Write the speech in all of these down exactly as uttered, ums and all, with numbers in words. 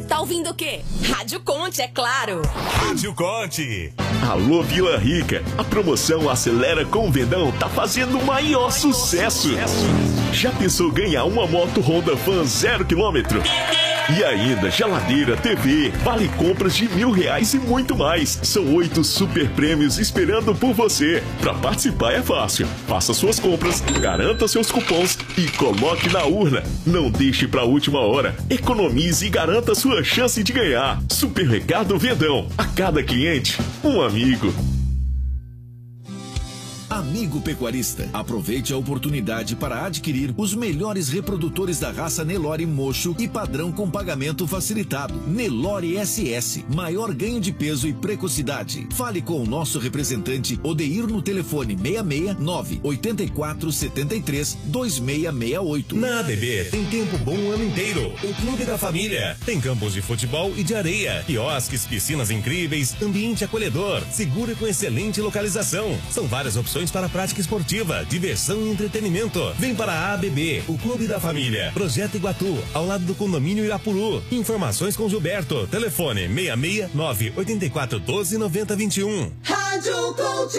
Tá ouvindo o quê? Rádio Conte, é claro. Rádio Conte. Alô, Vila Rica. A promoção Acelera com o Verdão tá fazendo o maior sucesso. Já pensou ganhar uma moto Honda Fan zero quilômetro? E ainda, geladeira, T V, vale compras de mil reais e muito mais. São oito super prêmios esperando por você. Pra participar é fácil. Faça suas compras, garanta seus cupons e coloque na urna. Não deixe pra última hora. Economize e garanta sua chance de ganhar. Supermercado Verdão. A cada cliente, um amigo. Amigo pecuarista, aproveite a oportunidade para adquirir os melhores reprodutores da raça Nelore Mocho e padrão com pagamento facilitado. Nelore S S, maior ganho de peso e precocidade. Fale com o nosso representante Odeir no telefone seis seis nove oito quatro sete três dois seis seis oito. Na A D B tem tempo bom o ano inteiro. O Clube da Família tem campos de futebol e de areia, quiosques, piscinas incríveis, ambiente acolhedor, seguro e com excelente localização. São várias opções para prática esportiva, diversão e entretenimento. Vem para a A B B, o Clube da Família. Projeto Iguatu, ao lado do condomínio Irapuru. Informações com Gilberto. Telefone seis seis nove oito quatro um dois nove zero dois um. Rádio Conte.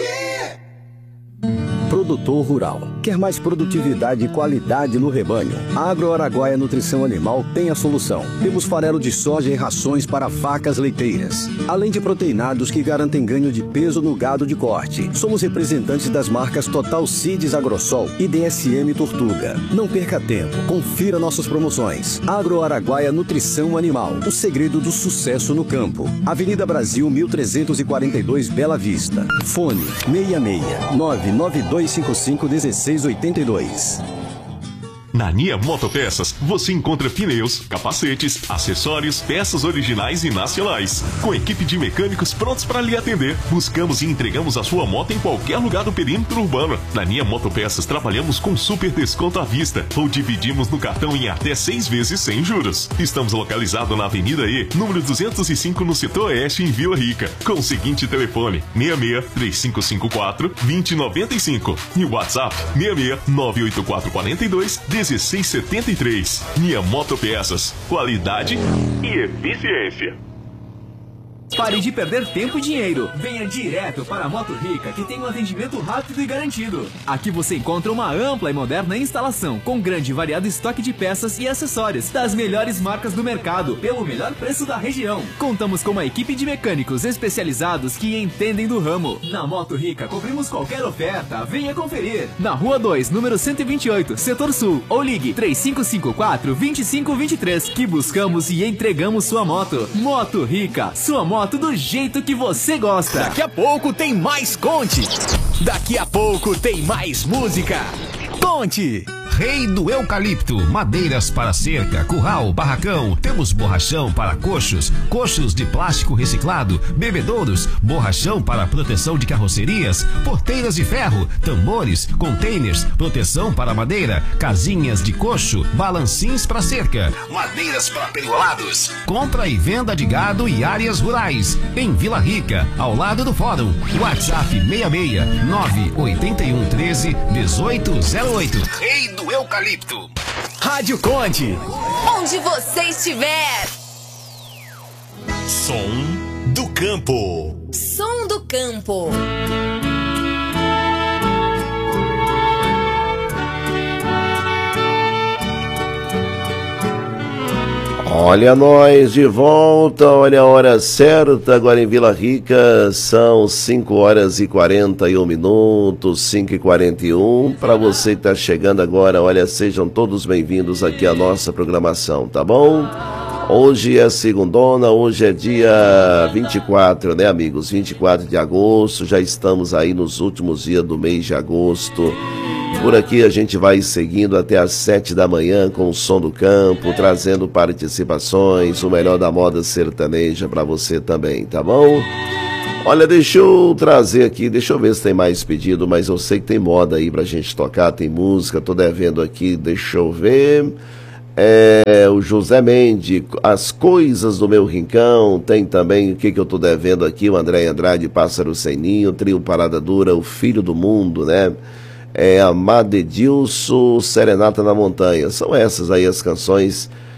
Produtor rural. Quer mais produtividade e qualidade no rebanho? A Agro Araguaia Nutrição Animal tem a solução. Temos farelo de soja e rações para vacas leiteiras, além de proteinados que garantem ganho de peso no gado de corte. Somos representantes das marcas Total Seeds Agrosol e D S M Tortuga. Não perca tempo, confira nossas promoções. Agro Araguaia Nutrição Animal, o segredo do sucesso no campo. Avenida Brasil mil trezentos e quarenta e dois, Bela Vista. Fone seis seis nove nove dois cinco cinco um seis oito dois. Na Nia Motopeças, você encontra pneus, capacetes, acessórios, peças originais e nacionais. Com equipe de mecânicos prontos para lhe atender, buscamos e entregamos a sua moto em qualquer lugar do perímetro urbano. Na Nia Motopeças, trabalhamos com super desconto à vista ou dividimos no cartão em até seis vezes sem juros. Estamos localizados na Avenida E, número duzentos e cinco, no setor oeste, em Vila Rica, com o seguinte telefone: seis seis três cinco cinco quatro dois zero nove cinco e o WhatsApp seis seis nove oito quatro quatro dois um seis sete três. Nia Motopeças, qualidade e eficiência. Pare de perder tempo e dinheiro. Venha direto para a Moto Rica, que tem um atendimento rápido e garantido. Aqui você encontra uma ampla e moderna instalação, com grande e variado estoque de peças e acessórios das melhores marcas do mercado, pelo melhor preço da região. Contamos com uma equipe de mecânicos especializados que entendem do ramo. Na Moto Rica, cobrimos qualquer oferta. Venha conferir. Na Rua dois, número cento e vinte e oito, Setor Sul. Ou ligue três cinco cinco quatro, dois cinco dois três, que buscamos e entregamos sua moto. Moto Rica, sua moto do jeito que você gosta. Daqui a pouco tem mais Conte. Daqui a pouco tem mais música. Conte. Rei do Eucalipto, madeiras para cerca, curral, barracão. Temos borrachão para coxos, coxos de plástico reciclado, bebedouros, borrachão para proteção de carrocerias, porteiras de ferro, tambores, containers, proteção para madeira, casinhas de coxo, balancins para cerca, madeiras para pergolados, compra e venda de gado e áreas rurais. Em Vila Rica, ao lado do Fórum. WhatsApp seis seis nove oito um um três um oito zero oito. Rei do Eucalipto. Rádio Conte. Onde você estiver. Som do Campo. Som do Campo. Olha nós de volta, olha a hora certa, agora em Vila Rica são cinco horas e quarenta e um minutos, cinco e quarenta e um. Para você que está chegando agora, olha, sejam todos bem-vindos aqui à nossa programação, tá bom? Hoje é segundona, hoje é dia vinte e quatro, né, amigos? vinte e quatro de agosto, já estamos aí nos últimos dias do mês de agosto. Por aqui a gente vai seguindo até às sete da manhã com o Som do Campo, trazendo participações, o melhor da moda sertaneja para você também, tá bom? Olha, deixa eu trazer aqui, deixa eu ver se tem mais pedido, mas eu sei que tem moda aí pra gente tocar, tem música, tô devendo aqui, deixa eu ver. É, o José Mendes, As Coisas do Meu Rincão, tem também o que, que eu tô devendo aqui, o André Andrade, Pássaro Sem Ninho, Trio Parada Dura, O Filho do Mundo, né? É, Amado Edilson, Serenata na Montanha. São essas aí as canções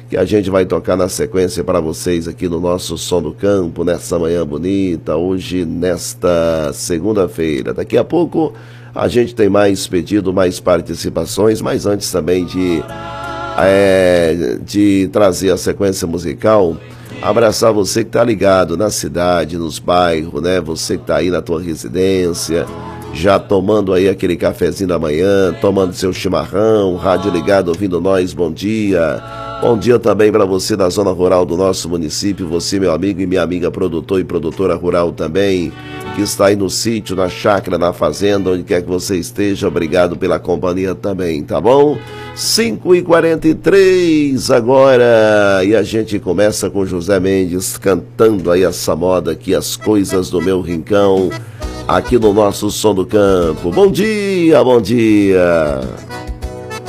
que a gente vai tocar na sequência para vocês aqui no nosso Som do Campo, nessa manhã bonita, hoje, nesta segunda-feira. Daqui a pouco a gente tem mais pedido, mais participações, mas antes também de, é, de trazer a sequência musical, abraçar você que está ligado na cidade, nos bairros, né? Você que está aí na tua residência, já tomando aí aquele cafezinho da manhã, tomando seu chimarrão, rádio ligado, ouvindo nós, bom dia. Bom dia também para você da zona rural do nosso município, você, meu amigo e minha amiga produtor e produtora rural também, que está aí no sítio, na chácara, na fazenda, onde quer que você esteja, obrigado pela companhia também, tá bom? cinco e quarenta e três agora, e a gente começa com José Mendes cantando aí essa moda aqui, As Coisas do Meu Rincão, aqui no nosso Som do Campo. Bom dia, bom dia!